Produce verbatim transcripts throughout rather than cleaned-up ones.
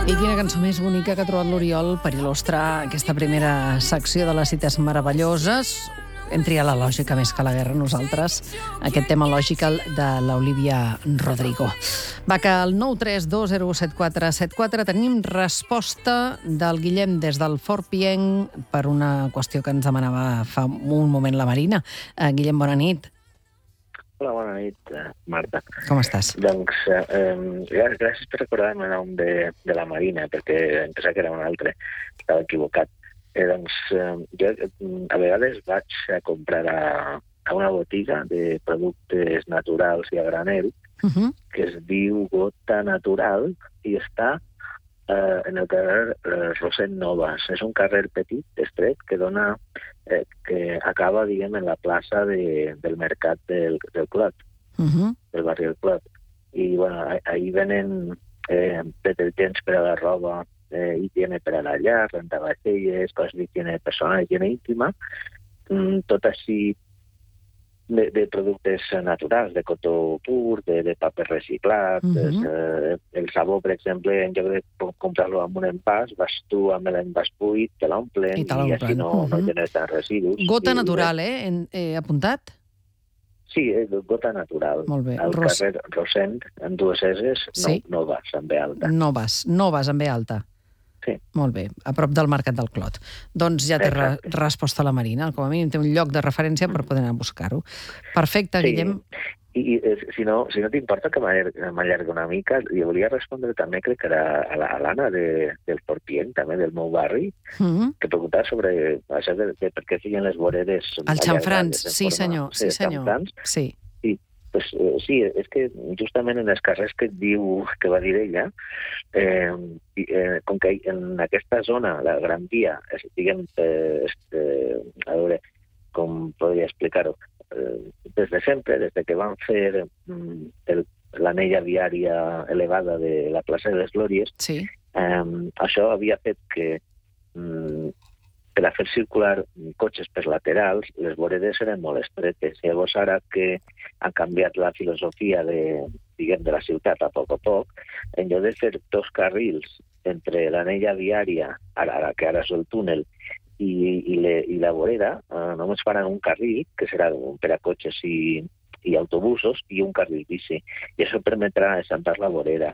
I quina cançó més bonica que ha trobat l'Oriol per il·lustrar aquesta primera secció de les cites meravelloses. Hem triat la lògica més que la guerra nosaltres, aquest tema lògic de l'Olivia Rodrigo. Va, que al nou tres dos zero set quatre set quatre tenim resposta del Guillem des del Fort Pienc per una qüestió que ens demanava fa un moment la Marina. Uh, Guillem, bona nit. Hola, bona nit, Marta. Com estàs? Doncs, eh, gràcies per recordar-me el nom de, de la Marina, perquè em pensava que era un altre, estava equivocat. Eh, doncs, eh, jo a vegades vaig a comprar a, a una botiga de productes naturals i a granel, uh -huh. que es diu Gota Natural, i està eh, en el carrer eh, Rosent Novas. És un carrer petit, estret, que dona... Eh, que acaba, diguem, en la plaça de, del mercat del, del Clot, uh-huh. del barri del Clot. I, bueno, ahí venen eh, detergents per a la roba, eh, higiene per a la llar, rentavaixelles, coses d'higiene personal, higiene íntima, mm, tot així de, de productes naturals, de cotó pur, de, de paper reciclat, uh-huh. eh, el sabó, per exemple, en lloc de comprar-lo amb un envàs, vas tu amb l'envàs buit, te l'omplen i, i així no, uh-huh. no generes tants residus. Gota I, natural, eh? En, eh? Apuntat? Sí, és Gota Natural. Molt bé. Al Ros... carrer Rosent, amb dues S, sí. no, no vas, amb B alta. No vas, no vas amb B alta. Sí. Molt bé, a prop del Mercat del Clot. Doncs ja té re resposta a la Marina, com a mínim té un lloc de referència per poder anar a buscar-ho. Perfecte, sí. Guillem. I, i si no, si no t'importa que m'allargui una mica, jo volia respondre també, crec que era a l'Anna de, del Fort Pienc, també del meu barri, mm-hmm. que preguntava sobre això de, de per què feien les voredes... Els xamfrans, sí senyor, sí senyor. Sí. Pues, eh, sí, és que justament en els carrers que diu que va dir ella, eh, eh, com que en aquesta zona, la Gran Via, és, diguem, eh, eh, a veure com podria explicar-ho, eh, des de sempre, des de que van fer eh, l'anella viària elevada de la plaça de les Glòries, sí. eh, això havia fet que eh, per a fer circular cotxes per laterals, les voredes eren molt estretes. Llavors, ara que han canviat la filosofia de, diguem, de la ciutat a poc a poc, en lloc de fer dos carrils entre l'anella viària, ara, que ara és el túnel, i, i, le, i la vorera, eh, només faran un carril, que serà per a cotxes i, i autobusos, i un carril bici. I això permetrà assentar la vorera.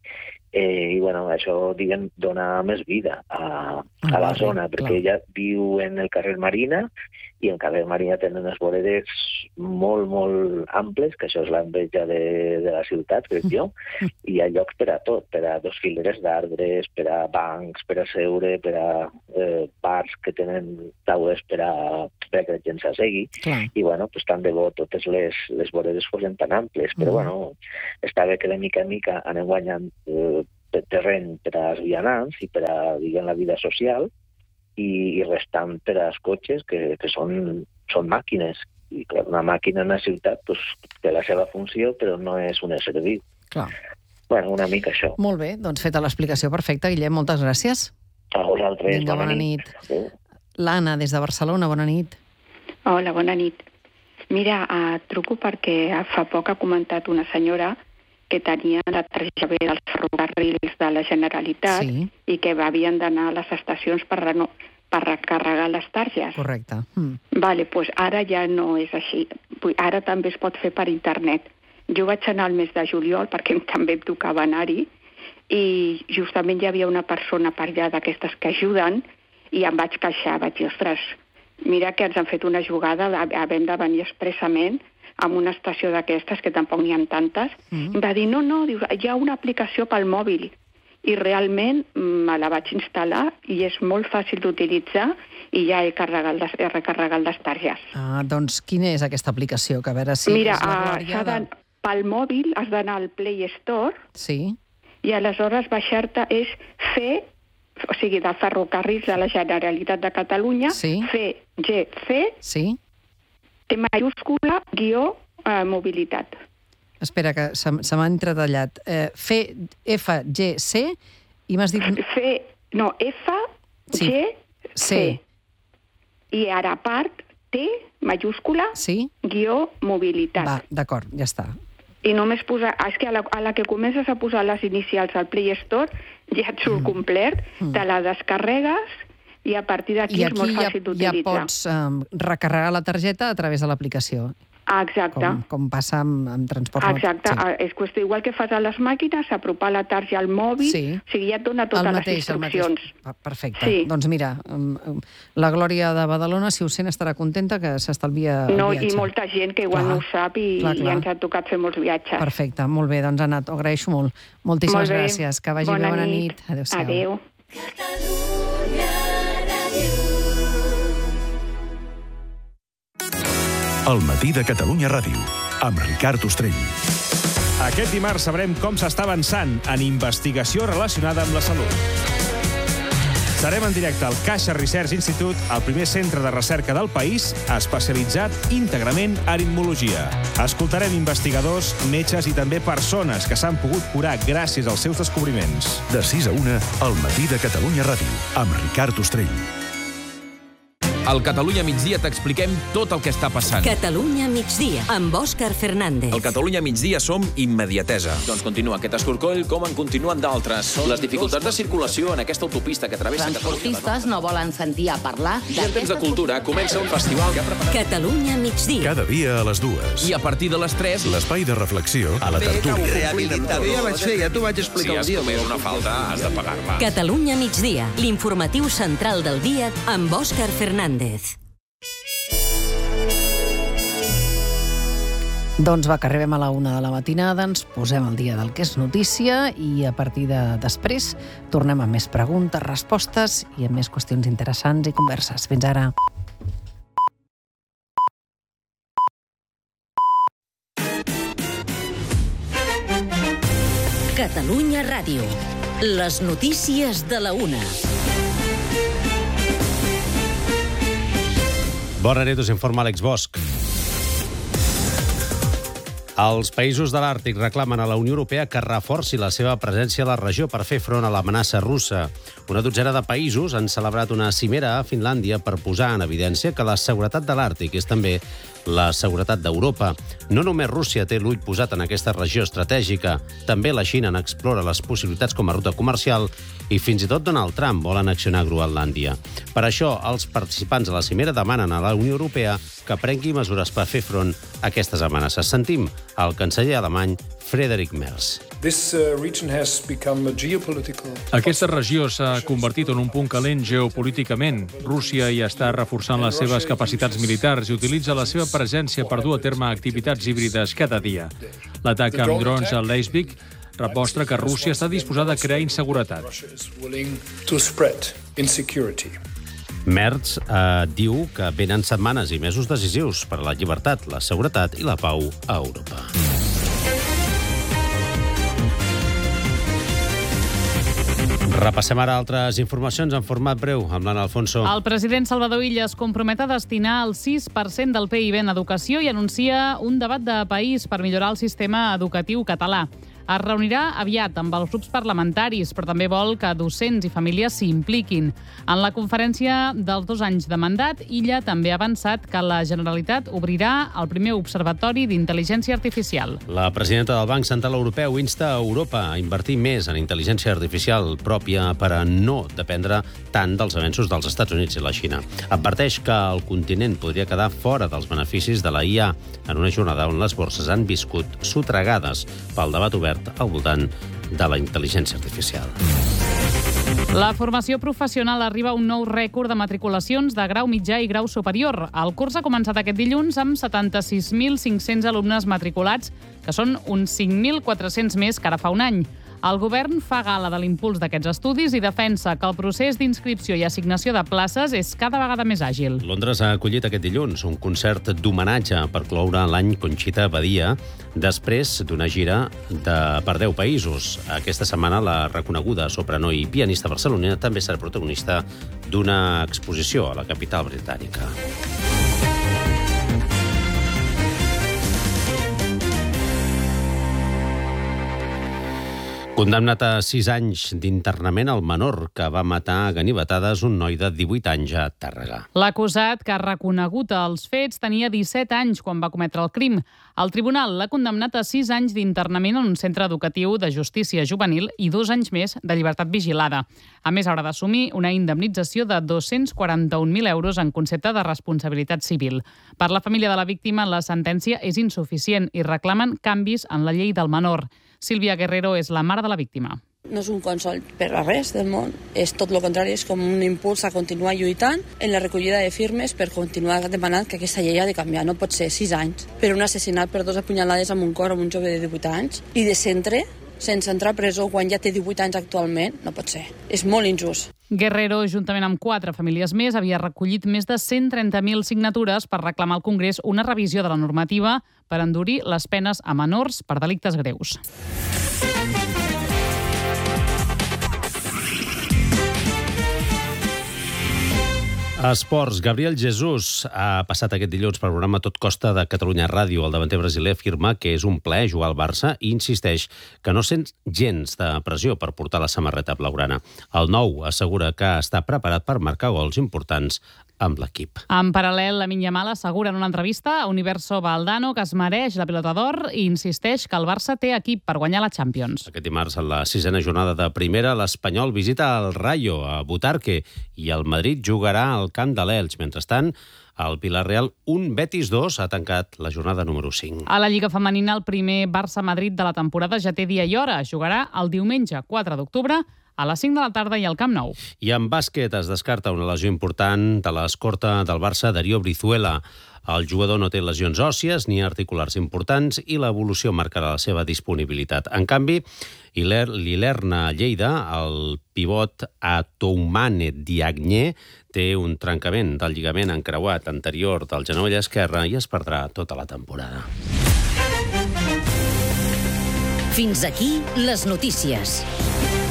Eh, I, bueno, això, diguem, dona més vida a, a la zona, perquè ella viu en el carrer Marina, i en el carrer Marina tenen unes voredes molt, molt amples, que això és l'enveja de, de la ciutat, crec jo, i hi ha lloc per a tot, per a dos fileres d'arbres, per a bancs, per a seure, per a eh, bars que tenen taules per a, per a que la gent s'assegui, i, bueno, pues, tant de bo totes les, les voredes fossin tan amples, però, bueno, està bé que de mica en mica anem guanyant eh, terreny per als vianants i per a, diguem, la vida social, i, i restant per als cotxes que, que són, són màquines. I clar, una màquina en una ciutat pues, té la seva funció, però no és un ésser viu. Clar. Bueno, una mica això. Molt bé, doncs feta l'explicació perfecta. Guillem, moltes gràcies. A vosaltres, Vinga, bona, bona nit. nit. L'Anna, des de Barcelona, bona nit. Hola, bona nit. Mira, uh, truco perquè fa poc ha comentat una senyora que tenia la targeta B dels ferrocarrils de la Generalitat, sí. I que havien d'anar a les estacions per, reno... per recarregar les targes. Correcte. Mm. Vale, doncs ara ja no és així. Ara també es pot fer per internet. Jo vaig anar al mes de juliol perquè també em tocava anar-hi i justament hi havia una persona per allà d'aquestes que ajuden i em vaig queixar, vaig dir, ostres, mira que ens han fet una jugada havent de venir expressament amb una estació d'aquestes, que tampoc n'hi ha tantes, mm. i va dir, no, no, diu, hi ha una aplicació pel mòbil. I realment me la vaig instal·lar i és molt fàcil d'utilitzar i ja he, carregat les, he recarregat les targes. Ah, doncs quina és aquesta aplicació? Que a veure si Mira, és la glòria de... pel mòbil has d'anar al Play Store, sí. I aleshores baixar-te és fer, o sigui, de ferrocarrils de la Generalitat de Catalunya, sí. fer, G, C, sí. T majúscula, guió, eh, mobilitat. Espera, que se, se m'ha entretallat. Eh, F, F, G, C, i m'has dit... F, no, F, sí. G, C. C. I ara part, T, majúscula, sí. guió, mobilitat. Va, d'acord, ja està. i només posar... És que a la, a la que comences a posar les inicials al Play Store ja et surt mm. complet, mm. te la descarregues i a partir d'aquí és molt fàcil ja, d'utilitzar. I aquí ja pots um, recarregar la targeta a través de l'aplicació. Ah, exacte. Com, com passa amb, amb transport. Exacte. Sí. És qüestió, igual que fas a les màquines, apropar la tarja al mòbil, sí. O sigui, ja et dona totes el mateix, les instruccions. El mateix. Perfecte. Sí. Doncs mira, la Glòria de Badalona, si ho sent, estarà contenta que s'estalvia el no, viatge. I molta gent que igual clar, no ho sap i, clar, clar. i ens ha tocat fer molts viatges. Perfecte, molt bé. Doncs Anna, t'ho agraeixo molt. Moltíssimes molt gràcies. Que vagi bona bé, bona nit. nit. Adéu-siau. Adéu. El matí de Catalunya Ràdio, amb Ricard Ostrell. Aquest dimarts sabrem com s'està avançant en investigació relacionada amb la salut. Serem en directe al Caixa Research Institute, el primer centre de recerca del país especialitzat íntegrament en immunologia. Escoltarem investigadors, metges i també persones que s'han pogut curar gràcies als seus descobriments. De sis a una, al matí de Catalunya Ràdio, amb Ricard Ostrell. Al Catalunya migdia t'expliquem tot el que està passant. Catalunya migdia, amb Òscar Fernández. Al Catalunya migdia som immediatesa. Doncs continua aquest escorcoll com en continuen d'altres. Les dificultats de circulació en aquesta autopista que travessa... Transportistes no volen sentir a parlar... I en temps de cultura comença un festival que ha preparat... Catalunya migdia. Cada dia a les dues. I a partir de les tres... L'espai de reflexió a la tertúlia. Ja vaig fer, ja t'ho vaig explicar el dia. Si has comès una falta, has de pagar-la. Catalunya migdia, l'informatiu central del dia amb Òscar Fernández. Doncs va, que arribem a la una de la matinada, ens posem al dia del que és notícia i a partir de després tornem amb més preguntes, respostes i amb més qüestions interessants i converses. Fins ara. Catalunya Ràdio. Les notícies de la una. Bona nit, us informa Àlex Bosch. Els països de l'Àrtic reclamen a la Unió Europea que reforci la seva presència a la regió per fer front a l'amenaça russa. Una dotzena de països han celebrat una cimera a Finlàndia per posar en evidència que la seguretat de l'Àrtic és també la seguretat d'Europa. No només Rússia té l'ull posat en aquesta regió estratègica, també la Xina n'explora les possibilitats com a ruta comercial i fins i tot Donald Trump vol annexionar Groenlàndia. Per això, els participants a la cimera demanen a la Unió Europea que prengui mesures per fer front a aquestes amenaces. Sentim el canceller alemany Friedrich Merz. Aquesta regió s'ha convertit en un punt calent geopolíticament. Rússia hi està reforçant les seves capacitats militars i utilitza la seva presència per dur a terme activitats híbrides cada dia. L'atac amb drons a Leipzig demostra que Rússia està disposada a crear inseguretat. Merz eh, diu que venen setmanes i mesos decisius per a la llibertat, la seguretat i la pau a Europa. Repassem ara altres informacions en format breu amb l'Anna Alfonso. El president Salvador Illa es compromet a destinar el sis per cent del P I B en educació i anuncia un debat de país per millorar el sistema educatiu català. Es reunirà aviat amb els grups parlamentaris, però també vol que docents i famílies s'hi impliquin. En la conferència dels dos anys de mandat, Illa també ha avançat que la Generalitat obrirà el primer observatori d'intel·ligència artificial. La presidenta del Banc Central Europeu insta a Europa a invertir més en intel·ligència artificial pròpia per a no dependre tant dels avenços dels Estats Units i la Xina. Adverteix que el continent podria quedar fora dels beneficis de la I A en una jornada on les borses han viscut sotregades pel debat obert al voltant de la intel·ligència artificial. La formació professional arriba a un nou rècord de matriculacions de grau mitjà i grau superior. El curs ha començat aquest dilluns amb setanta-sis mil cinc-cents alumnes matriculats, que són uns cinc mil quatre-cents més que ara fa un any. El govern fa gala de l'impuls d'aquests estudis i defensa que el procés d'inscripció i assignació de places és cada vegada més àgil. Londres ha acollit aquest dilluns un concert d'homenatge per cloure l'any Conxita Badia després d'una gira de per deu països. Aquesta setmana la reconeguda soprano i pianista barcelonina també serà protagonista d'una exposició a la capital britànica. Condemnat a sis anys d'internament al menor que va matar a ganivetades un noi de divuit anys a Tàrrega. L'acusat, que ha reconegut els fets, tenia disset anys quan va cometre el crim. El tribunal l'ha condemnat a sis anys d'internament en un centre educatiu de justícia juvenil i dos anys més de llibertat vigilada. A més, haurà d'assumir una indemnització de dos-cents quaranta-un mil euros en concepte de responsabilitat civil. Per la família de la víctima, la sentència és insuficient i reclamen canvis en la llei del menor. Sílvia Guerrero és la mare de la víctima. No és un consol per a res del món, és tot el contrari, és com un impuls a continuar lluitant en la recollida de firmes per continuar demanant que aquesta llei ha de canviar. No pot ser sis anys per un assassinat per dos apunyalades amb un cor amb un jove de divuit anys i de centre sense entrar a presó quan ja té divuit anys actualment. No pot ser. És molt injust. Guerrero, juntament amb quatre famílies més, havia recollit més de cent trenta mil signatures per reclamar al Congrés una revisió de la normativa per endurir les penes a menors per delictes greus. Esports. Gabriel Jesús ha passat aquest dilluns pel programa Tot Costa de Catalunya Ràdio. El davanter brasiler afirma que és un plaer jugar al Barça i insisteix que no sent gens de pressió per portar la samarreta blaugrana. El nou assegura que està preparat per marcar gols importants amb l'equip. En paral·lel, Lamine Yamal assegura en una entrevista a Universo Valdano que es mereix la pilota d'or i insisteix que el Barça té equip per guanyar la Champions. Aquest dimarts, en la sisena jornada de primera, l'Espanyol visita el Rayo a Butarque i el Madrid jugarà al camp de l'Elx. Mentrestant, el Villarreal un Betis dos ha tancat la jornada número cinc. A la Lliga Femenina, el primer Barça-Madrid de la temporada ja té dia i hora. Jugarà el diumenge quatre d'octubre a les cinc de la tarda i al Camp Nou. I en bàsquet es descarta una lesió important de l'escorta del Barça, Darío Brizuela. El jugador no té lesions òssies ni articulars importants i l'evolució marcarà la seva disponibilitat. En canvi, l'Ilerna Lleida, el pivot Atoumane Diagne, té un trencament del lligament encreuat anterior del genoll esquerre i es perdrà tota la temporada. Fins aquí les notícies.